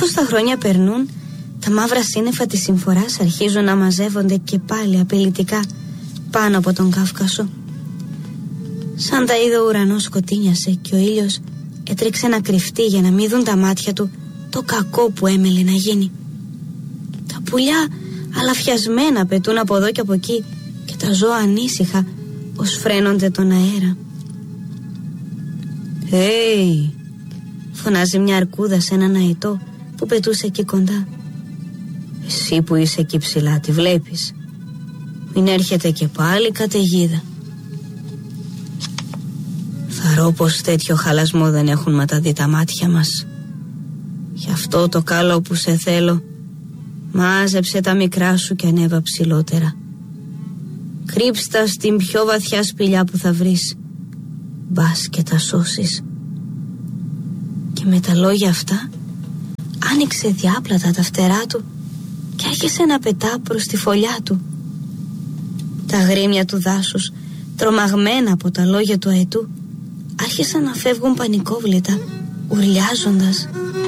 Καθώς τα χρόνια περνούν, τα μαύρα σύννεφα της συμφοράς αρχίζουν να μαζεύονται και πάλι απειλητικά πάνω από τον Κάφκασο. Σαν τα είδε ο ουρανός σκοτίνιασε και ο ήλιος έτρεξε να κρυφτεί για να μην δουν τα μάτια του το κακό που έμελε να γίνει. Τα πουλιά αλαφιασμένα πετούν από εδώ και από εκεί και τα ζώα ανήσυχα ως φρένονται τον αέρα. «Hey!» φωνάζει μια αρκούδα σε έναν αετό που πετούσε εκεί κοντά. «Εσύ που είσαι εκεί ψηλά, τη βλέπεις? Μην έρχεται και πάλι καταιγίδα». Θαρώ πως τέτοιο χαλασμό δεν έχουν ματαδεί τα μάτια μας. Γι' αυτό το καλό που σε θέλω, μάζεψε τα μικρά σου και ανέβα ψηλότερα. Κρύψτα στην πιο βαθιά σπηλιά που θα βρεις, μπας και τα σώσεις. Και με τα λόγια αυτά άνοιξε διάπλατα τα φτερά του και άρχισε να πετά προς τη φωλιά του. Τα γρήμια του δάσους, τρομαγμένα από τα λόγια του αετού, άρχισαν να φεύγουν πανικόβλητα, ουρλιάζοντας.